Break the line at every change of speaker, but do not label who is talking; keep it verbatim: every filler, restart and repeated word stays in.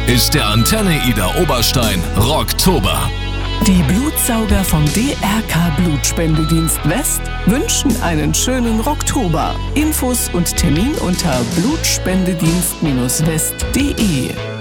ist der Antenne Ida Oberstein Rocktober.
Die Blutsauger vom D R K Blutspendedienst West wünschen einen schönen Rocktober. Infos und Termin unter blutspendedienst Bindestrich west punkt de.